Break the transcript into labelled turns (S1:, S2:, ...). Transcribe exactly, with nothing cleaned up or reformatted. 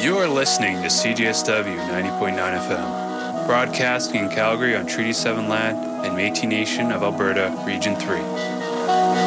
S1: You are listening to C J S W ninety point nine F M, broadcasting in Calgary on Treaty seven land and Métis Nation of Alberta, Region three.